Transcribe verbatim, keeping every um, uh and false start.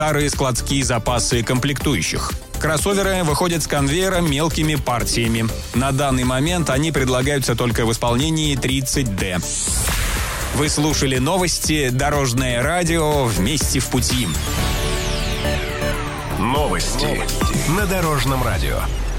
старые складские запасы комплектующих. Кроссоверы выходят с конвейера мелкими партиями. На данный момент они предлагаются только в исполнении тридцать дэ. Вы слушали новости «Дорожное радио. Вместе в пути». Новости на Дорожном радио.